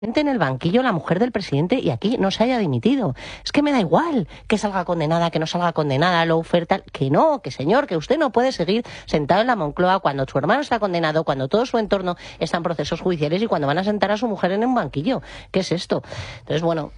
en el banquillo la mujer del presidente y aquí no se haya dimitido. Es que me da igual que salga condenada, que no salga condenada, lawfare, tal. Que no, que señor, que usted no puede seguir sentado en la Moncloa cuando su hermano está condenado, cuando todo su entorno está en procesos judiciales y cuando van a sentar a su mujer en un banquillo. ¿Qué es esto? Entonces, bueno,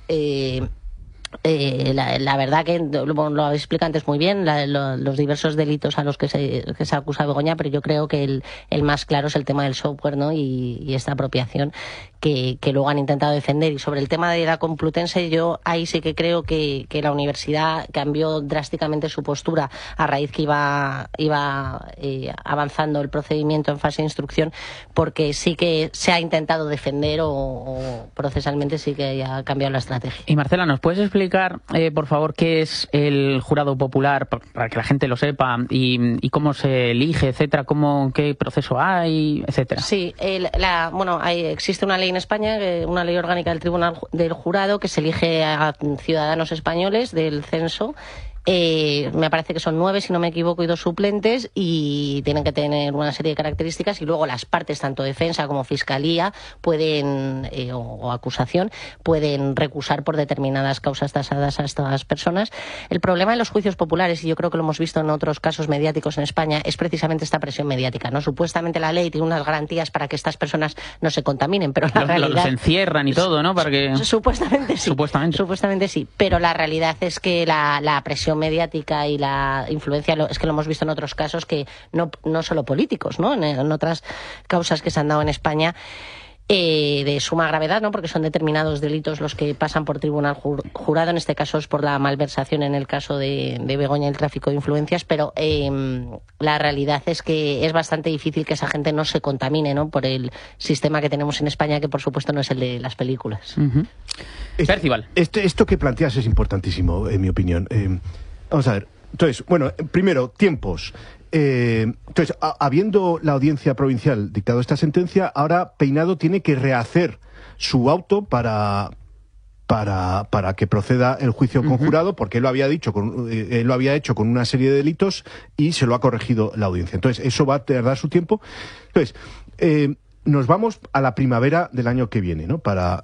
la verdad que lo habéis explicado antes muy bien, los diversos delitos a los que se acusa a Begoña, pero yo creo que el más claro es el tema del software, ¿no? Y esta apropiación que luego han intentado defender. Y sobre el tema de la Complutense, yo ahí sí que creo que la universidad cambió drásticamente su postura a raíz que iba avanzando el procedimiento en fase de instrucción, porque sí que se ha intentado defender o procesalmente sí que ha cambiado la estrategia. Y Marcela, ¿nos puedes explicar, por favor, qué es el jurado popular, para que la gente lo sepa, y cómo se elige, etcétera, qué proceso hay, etcétera? Sí, existe una ley en España, una ley orgánica del Tribunal del Jurado, que se elige a ciudadanos españoles del censo. Me parece que son 9, si no me equivoco, y 2 suplentes, y tienen que tener una serie de características, y luego las partes, tanto defensa como fiscalía, pueden o acusación, pueden recusar por determinadas causas tasadas a estas personas. El problema de los juicios populares, y yo creo que lo hemos visto en otros casos mediáticos en España, es precisamente esta presión mediática, ¿no? Supuestamente la ley tiene unas garantías para que estas personas no se contaminen, pero la realidad... Los encierran y todo, ¿no? Para que... Supuestamente sí. Supuestamente sí, pero la realidad es que la presión mediática y la influencia, es que lo hemos visto en otros casos, que no solo políticos, ¿no? En otras causas que se han dado en España, de suma gravedad, ¿no? Porque son determinados delitos los que pasan por tribunal jurado. En este caso es por la malversación, en el caso de Begoña, el tráfico de influencias, pero la realidad es que es bastante difícil que esa gente no se contamine, ¿no? Por el sistema que tenemos en España, que por supuesto no es el de las películas. Percival. Esto que planteas es importantísimo, en mi opinión. Vamos a ver. Entonces, bueno, primero, tiempos. Entonces, habiendo la audiencia provincial dictado esta sentencia, ahora Peinado tiene que rehacer su auto para que proceda el juicio conjurado, porque él lo había hecho con una serie de delitos y se lo ha corregido la audiencia. Entonces, eso va a tardar su tiempo. Entonces, nos vamos a la primavera del año que viene, ¿no? Para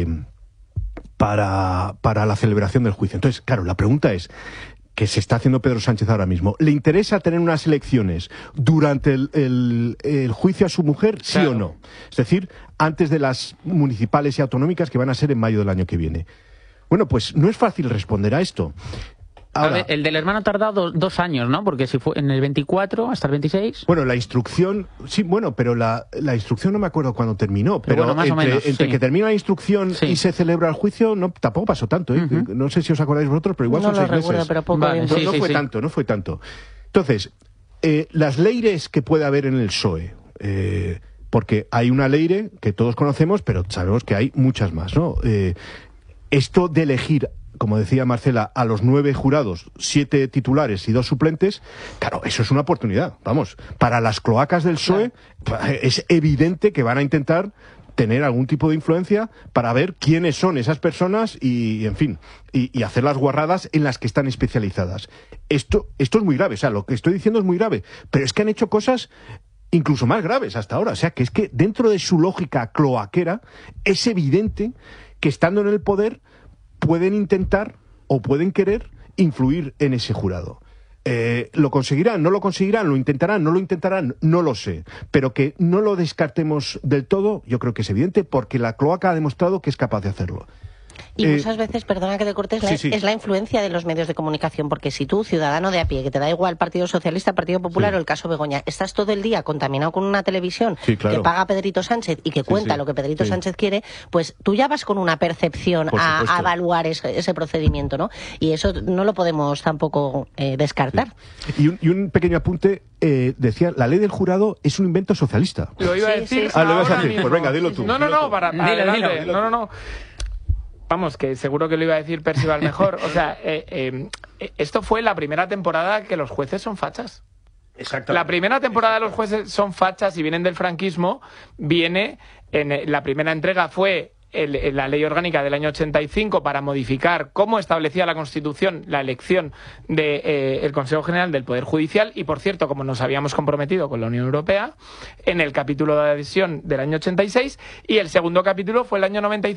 la celebración del juicio. Entonces, claro, la pregunta es, que se está haciendo Pedro Sánchez ahora mismo, ¿le interesa tener unas elecciones durante el juicio a su mujer, sí o no? Es decir, antes de las municipales y autonómicas, que van a ser en mayo del año que viene. Bueno, pues no es fácil responder a esto. Ahora, el del hermano ha tardado 2 años, ¿no? Porque si fue en el 24 hasta el 26... Bueno, la instrucción... Sí, bueno, pero la instrucción no me acuerdo cuándo terminó. Pero bueno, más o menos, entre que termina la instrucción y se celebra el juicio, tampoco pasó tanto, ¿eh? No sé si os acordáis vosotros, pero igual son 6 meses. Pero poco no fue tanto. Entonces, las leires que puede haber en el PSOE... porque hay una leire que todos conocemos, pero sabemos que hay muchas más, ¿no? Esto de elegir, como decía Marcela, a los 9 jurados, 7 titulares y 2 suplentes, claro, eso es una oportunidad. Vamos, para las cloacas del PSOE es evidente que van a intentar tener algún tipo de influencia para ver quiénes son esas personas y en fin, y hacer las guarradas en las que están especializadas. Esto es muy grave, o sea, lo que estoy diciendo es muy grave, pero es que han hecho cosas incluso más graves hasta ahora. O sea, que es que dentro de su lógica cloaquera es evidente que estando en el poder pueden intentar o pueden querer influir en ese jurado. ¿Lo conseguirán? ¿No lo conseguirán? ¿Lo intentarán? ¿No lo intentarán? No lo sé. Pero que no lo descartemos del todo, yo creo que es evidente, porque la cloaca ha demostrado que es capaz de hacerlo. Y muchas veces, perdona que te cortes, es la influencia de los medios de comunicación, porque si tú, ciudadano de a pie, que te da igual Partido Socialista, Partido Popular o el caso Begoña, estás todo el día contaminado con una televisión que paga a Pedrito Sánchez y que cuenta lo que Pedrito Sánchez quiere, pues tú ya vas con una percepción a evaluar ese procedimiento, ¿no? Y eso no lo podemos tampoco descartar. Sí. Y un pequeño apunte, decía, la ley del jurado es un invento socialista. Lo iba a decir. Lo ibas a decir, pues venga, dilo tú. No. Vamos, que seguro que lo iba a decir Percival mejor. O sea, esto fue la primera temporada que los jueces son fachas. Exacto. La primera temporada de los jueces son fachas y vienen del franquismo. La primera entrega fue la ley orgánica del año 85 para modificar cómo establecía la Constitución la elección del Consejo General del Poder Judicial y, por cierto, como nos habíamos comprometido con la Unión Europea, en el capítulo de adhesión del año 86, y el segundo capítulo fue el año 95